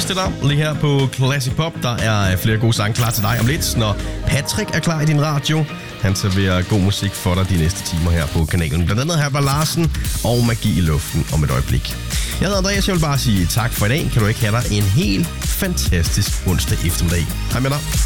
til dig lige her på Classic Pop. Der er flere gode sange klar til dig om lidt, når Patrick er klar i din radio. Han serverer god musik for dig de næste timer her på kanalen. Blandt andet her var Larsen og Magi i luften om et øjeblik. Jeg hedder Andreas, jeg vil bare sige tak for i dag. Kan du ikke have dig en helt fantastisk onsdag eftermiddag. Hej med dig.